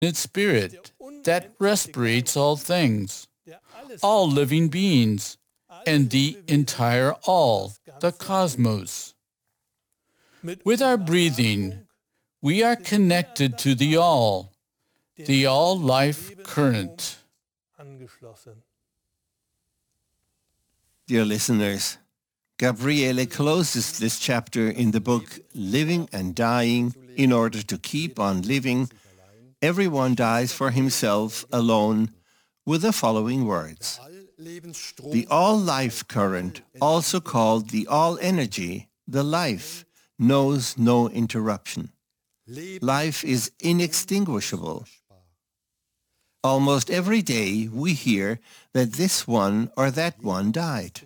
Its spirit that respirates all things, all living beings, and the entire all, the cosmos. With our breathing, we are connected to the all-life current. Dear listeners, Gabriele closes this chapter in the book Living and Dying in Order to Keep on Living. Everyone dies for himself alone with the following words. The all-life current, also called the all-energy, the life, knows no interruption. Life is inextinguishable. Almost every day we hear that this one or that one died.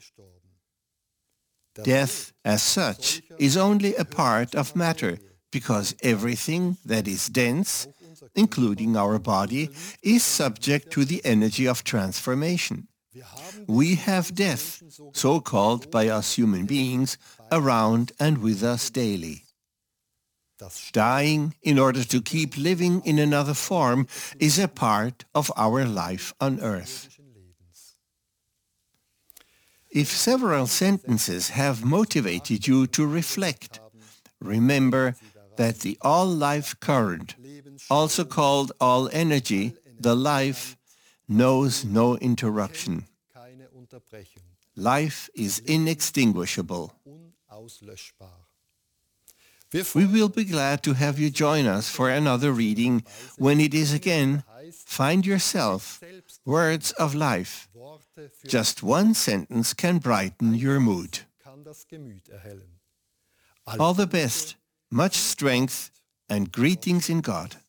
Death, as such, is only a part of matter because everything that is dense, including our body, is subject to the energy of transformation. We have death, so called by us human beings, around and with us daily. Dying in order to keep living in another form is a part of our life on earth. If several sentences have motivated you to reflect, remember that the all-life current, also called all-energy, the life, knows no interruption. Life is inextinguishable. We will be glad to have you join us for another reading when it is again Find Yourself, Words of Life. Just one sentence can brighten your mood. All the best, much strength, and greetings in God.